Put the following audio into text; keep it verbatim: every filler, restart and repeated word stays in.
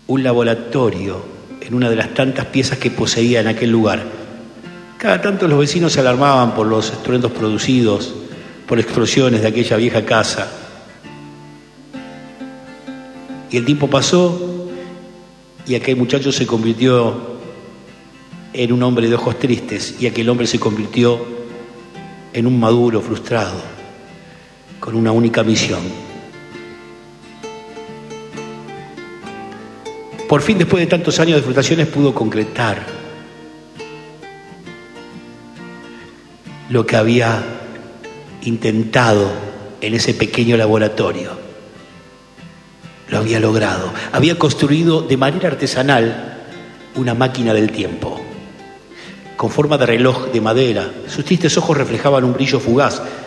un laboratorio en una de las tantas piezas que poseía en aquel lugar. Cada tanto los vecinos se alarmaban por los estruendos producidos por explosiones de aquella vieja casa. Y el tiempo pasó y aquel muchacho se convirtió en un hombre de ojos tristes, y aquel hombre se convirtió en un maduro frustrado, con una única misión. Por fin, después de tantos años de frustraciones, pudo concretar lo que había intentado en ese pequeño laboratorio. Lo había logrado. Había construido de manera artesanal una máquina del tiempo, con forma de reloj de madera. Sus tristes ojos reflejaban un brillo fugaz